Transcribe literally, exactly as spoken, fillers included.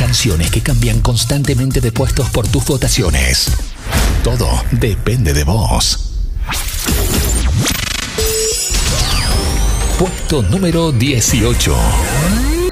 canciones que cambian constantemente de puestos por tus votaciones. Todo depende de vos. Puesto número dieciocho.